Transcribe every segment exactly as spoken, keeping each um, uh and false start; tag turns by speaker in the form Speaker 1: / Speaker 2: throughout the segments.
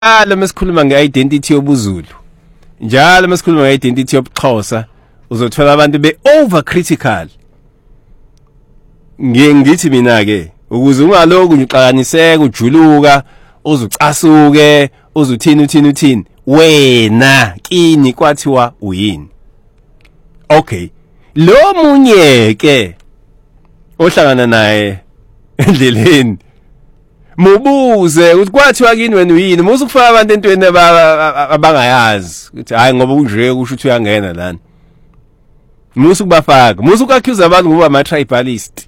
Speaker 1: njalo mesikhuluma nge-identity yobuZulu, njalo mesikhuluma nge-identity yobuXhosa, uzothola abantu be-overcritical. Ngithi mina-ke, ukuze ungaloku uxakaniseka, ujuluka, uzucasuke, uzuthini uthini uthini, wena kini kwathiwa uyini. Okay, lo munye-ke ohlangana naye endleleni, mubuze ukuthi kwathiwa kini wena uyini, musu kufaka abantu entweni abangayazi ukuthi hayi ngoba unje kusho ukuthi uyangena lana. Musu kubafaka, musu kwaccuse abantu ngoba ama-tribalist.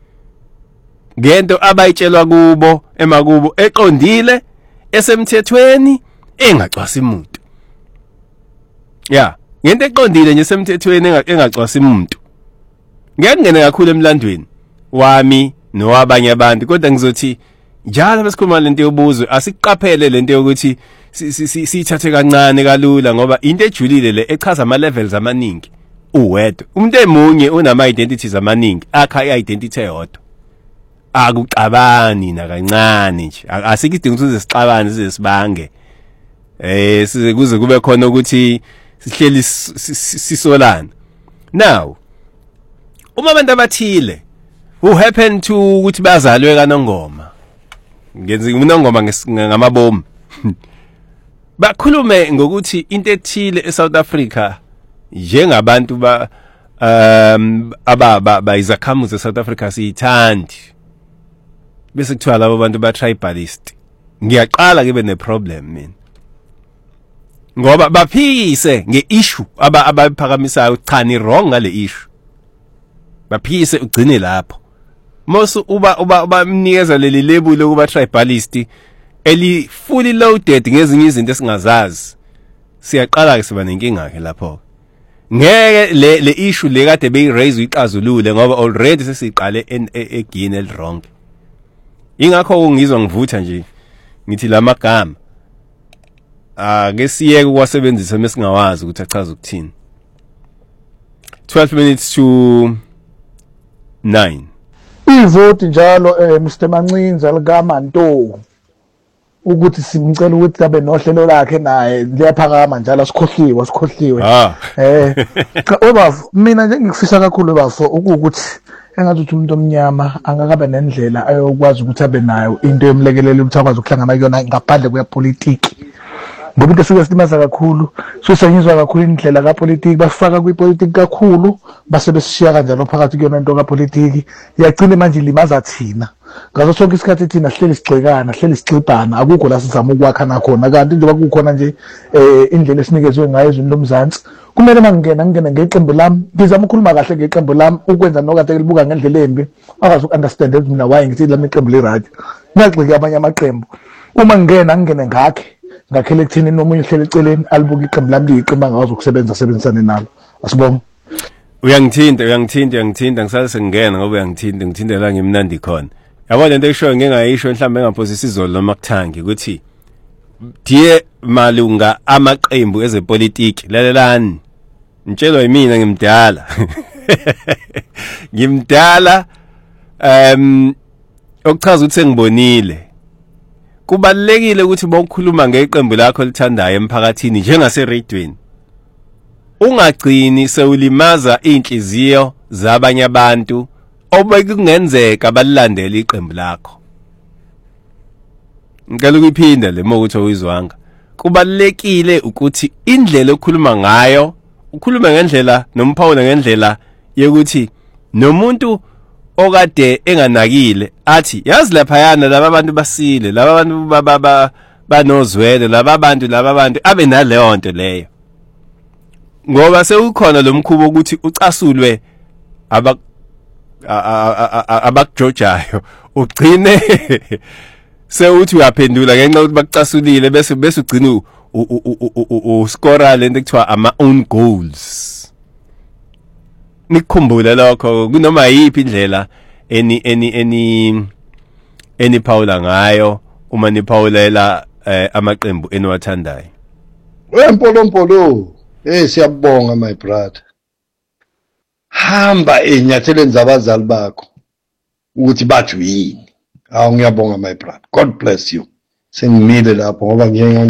Speaker 1: Ngento abayitshelwa kubo emakubo eqondile esemthethweni engacwasi umuntu. Yeah, ngento eqondile nje esemthethweni engacwasi umuntu. Ngeke ngene kakhulu emlandweni wami nowabanye abantu, kodwa ngizothi njalo besikhuluma lento yobuzwe asiqaphele lento yokuthi sithathe kancane kalula ngoba into ejulile le echaza ama levels amaningi uwedwa. Umuntu emunye unama identities amaningi akha i-identity eyodwa. Akucabani nakancane nje, asikidinga ukuthi sixabane size sibange eh size kuze kube khona ukuthi sihleli sisolana. Now uma abantu abathile who happen to ukuthi bazalwe kaNongoma, ngenza uNongoma ngamabomu, bakhulume ngokuthi into ethile eSouth Africa njengabantu ba um aba bayizakhamuzi eSouth Africa siyithandi, bese kuthiwa labo bantu ba tribalist. Ngiyaqala ngibe ne problem mina ngoba baphikise ngeissue aba abaphakamisayo, cha ni wrong ngale issue, baphikise ugcine lapho. Mosu uba uba bamnikeza leli label lokuba tribalist eli fully loaded ngezinye izinto esingazazi, siyaqala ke siba nenkinga ke lapho. Ngeke le le issue le kade beyiraise uyixazulule ngoba already sesiqale egini el wrong. Ingakho ngizwa ngivutha nje ngithi lamagama ake siyeke ukwasebenzisa mesingawazi ukuthi achaza ukuthini. twelve minutes to nine.
Speaker 2: Ivoti njalo eh Mr Mancinza likaManto ukuthi simcela ukuthi abe nohlelo lakhe naye liyaphakama njalo sikhohliwe sikhohliwe. Eh obavu mina nje ngikufisa kakhulu bafo ukuthi engathi umuntu omnyama angakabe nendlela ayokwazi ukuthi abe nayo into yomlekelelo ukuthi akwazi ukuhlangana kuyona ngaphandle kwepolitiki. Ngoba into esuke simaza kakhulu susengizwa kakhulu indlela kapolitiki bafaka kwipolitiki kakhulu base besishiya kanjalo phakathi kuyona into kapolitiki iyagcina manje limaza thina. Ngaso sonke isikhathi thina sihleli sigcekana sihleli sixibana, akukho la sizama ukwakha nakhona, kanti njengoba kukhona nje eh indlela esinikezwe ngayo izweni lomzansi kumele mangena ngene ngeqembu lami ngizama ukukhuluma kahle ngeqembu lami ukwenza nokade libuka ngendlela embi akazi ukunderstand ukuthi mina why ngithi lami iqembu leradio ngagxika abanye amaqembu. Uma ngena ngene ngakhe ngakhele kuthini nomunye uhlele eceleni alibuka iqembu lami liyiqembu angazi ukusebenza sebenzisane nalo. Asibonga.
Speaker 1: Uyangithinta uyangithinta uyangithinta ngisale sengena ngoba uyangithinta ngithinta la ngimnandi khona. Yabo lento eshoyo ngengayisho mhlambe engaphosisa izolo noma kuthangi ukuthi diye malunga amaqembu ezepolitiki lalelani ngitshelwa yimina ngimdala ngimdala um okuchaza ukuthi sengibonile kubalekile ukuthi bokukhuluma ngeqembu lakho lithandayo emphakathini njengase radioweni ungagcini sewulimaza inhliziyo zabanye abantu obekungenzeka balilandele iqembu lakho. Ngicela ukuphinda le mokuthi uyizwanga. Kubalekile ukuthi indlela okhuluma ngayo ukhuluma ngendlela nomphawula ngendlela yokuthi nomuntu okade enganakile athi yazi lapha yana laba abantu basile, laba bantu baba banozwele, laba bantu laba bantu abe naleyo nto leyo. Ngoba sekukhona lo mkhubo ukuthi ucasulwe aba abakujojayo ugcine sewuthi uyaphendula ngenxa ukuthi bakucasulile bese bese ugcina uscora lento ekuthiwa ama own goals. Nikukhumbula lokho kunoma yipi indlela eni eni eni eni Paula ngayo uma niphawulela amaqembu eniwathandayo.
Speaker 3: Wempolo mpolo eh siyabonga my brother. Hamba enyatheleni zabazali bakho ukuthi bathi yini. Awu ngiyabonga my brother. God bless you. sengimile lapho ngoba ngiyeke